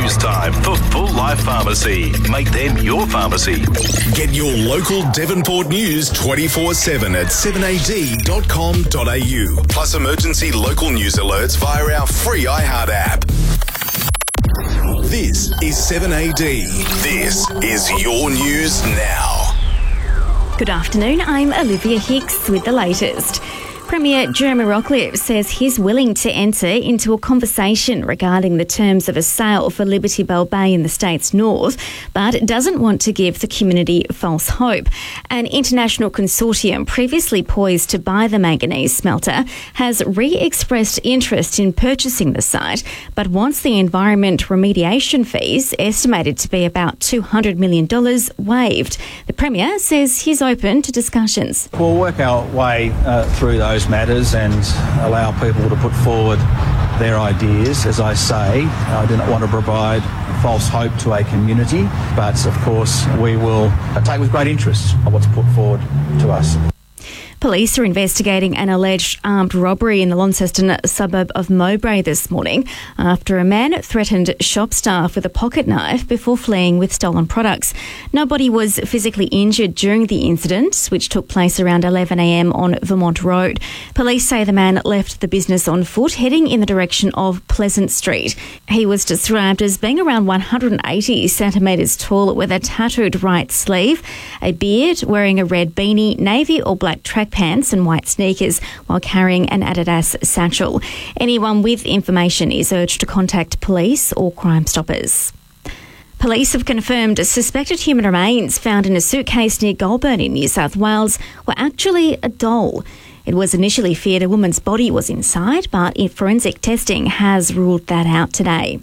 news time for Full Life Pharmacy. Make them your pharmacy. Get your local Devonport news 24/7 at 7ad.com.au. Plus emergency local news alerts via our free iHeart app. This is 7AD. This is your news now. Good afternoon, I'm Olivia Hicks with the latest. Premier Jeremy Rockliff says he's willing to enter into a conversation regarding the terms of a sale for Liberty Bell Bay in the state's north, but doesn't want to give the community false hope. An international consortium previously poised to buy the manganese smelter has re-expressed interest in purchasing the site, but wants the environment remediation fees, estimated to be about $200 million, waived. The Premier says he's open to discussions. We'll work our way through those matters and allow people to put forward their ideas. As I say, I do not want to provide false hope to a community, but of course we will take with great interest on what's put forward to us. Police are investigating an alleged armed robbery in the Launceston suburb of Mowbray this morning after a man threatened shop staff with a pocket knife before fleeing with stolen products. Nobody was physically injured during the incident, which took place around 11 a.m. on Vermont Road. Police say the man left the business on foot, heading in the direction of Pleasant Street. He was described as being around 180 centimetres tall with a tattooed right sleeve, a beard, wearing a red beanie, navy or black track pants and white sneakers while carrying an Adidas satchel. Anyone with information is urged to contact police or Crime Stoppers. Police have confirmed suspected human remains found in a suitcase near Goulburn in New South Wales were actually a doll. It was initially feared a woman's body was inside, but forensic testing has ruled that out today.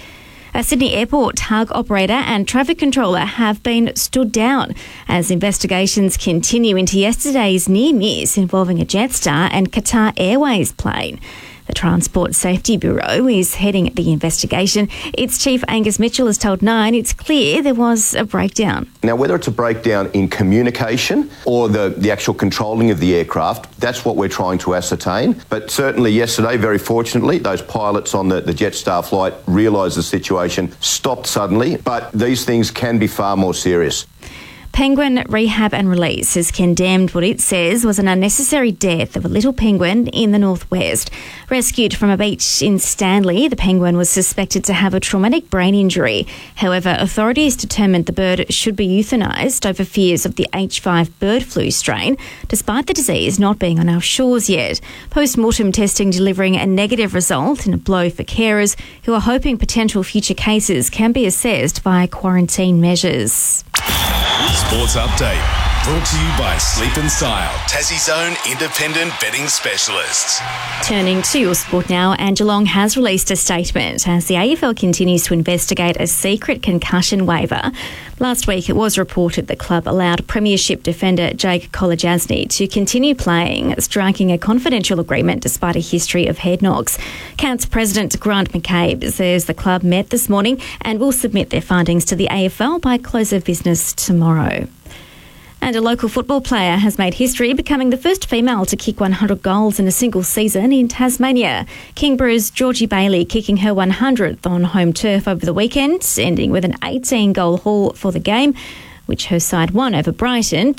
A Sydney Airport tug operator and traffic controller have been stood down as investigations continue into yesterday's near miss involving a Jetstar and Qatar Airways plane. The Transport Safety Bureau is heading the investigation. Its chief Angus Mitchell has told Nine it's clear there was a breakdown. Now, whether it's a breakdown in communication or the actual controlling of the aircraft, that's what we're trying to ascertain. But certainly yesterday, very fortunately, those pilots on the Jetstar flight realised the situation, stopped suddenly, but these things can be far more serious. Penguin Rehab and Release has condemned what it says was an unnecessary death of a little penguin in the northwest. Rescued from a beach in Stanley, the penguin was suspected to have a traumatic brain injury. However, authorities determined the bird should be euthanised over fears of the H5 bird flu strain, despite the disease not being on our shores yet. Post-mortem testing delivering a negative result in a blow for carers who are hoping potential future cases can be assessed via quarantine measures. Sports Update, brought to you by Sleep and Style, Tassie's own independent betting specialists. Turning to your sport now, and Geelong has released a statement as the AFL continues to investigate a secret concussion waiver. Last week it was reported the club allowed Premiership defender Jake Kolodjasny to continue playing, striking a confidential agreement despite a history of head knocks. Cats President Grant McCabe says the club met this morning and will submit their findings to the AFL by close of business tomorrow. And a local football player has made history, becoming the first female to kick 100 goals in a single season in Tasmania. Kingborough's Georgie Bailey kicking her 100th on home turf over the weekend, ending with an 18-goal haul for the game, which her side won over Brighton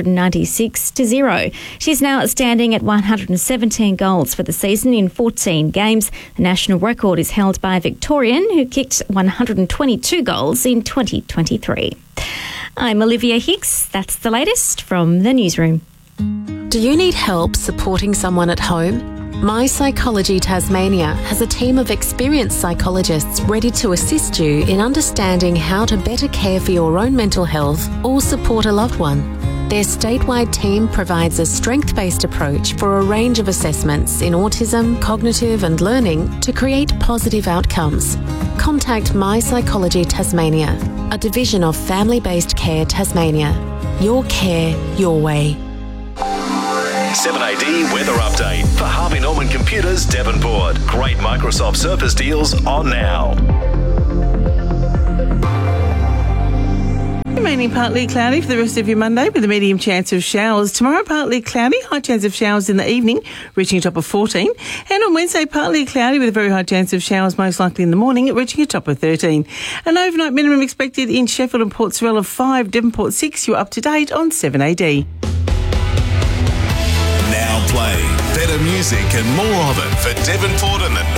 296-0. She's now standing at 117 goals for the season in 14 games. The national record is held by a Victorian who kicked 122 goals in 2023. I'm Olivia Hicks. That's the latest from the newsroom. Do you need help supporting someone at home? My Psychology Tasmania has a team of experienced psychologists ready to assist you in understanding how to better care for your own mental health or support a loved one. Their statewide team provides a strength-based approach for a range of assessments in autism, cognitive and learning to create positive outcomes. Contact My Psychology Tasmania, a division of Family-Based Care Tasmania. Your care, your way. 7AD Weather Update for Harvey Norman Computers Devonport. Great Microsoft Surface deals on now. Remaining partly cloudy for the rest of your Monday with a medium chance of showers. Tomorrow, partly cloudy, high chance of showers in the evening, reaching a top of 14. And on Wednesday, partly cloudy with a very high chance of showers, most likely in the morning, reaching a top of 13. An overnight minimum expected in Sheffield and Port Sorell of 5, Devonport 6. You're up to date on 7AD. Now playing better music and more of it for Devonport and the